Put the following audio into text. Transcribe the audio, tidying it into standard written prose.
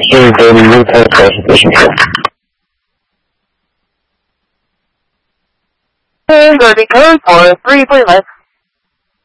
Station, Daily Report Station. Go to code 433, let's